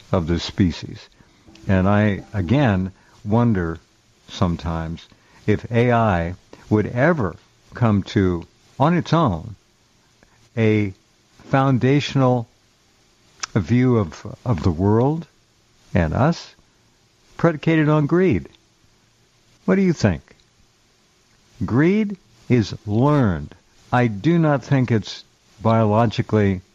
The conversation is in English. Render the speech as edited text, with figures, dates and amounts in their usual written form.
of the species. And I, again, wonder sometimes if AI would ever come to, on its own, a foundational view of the world and us predicated on greed. What do you think? Greed is learned. I do not think it's biologically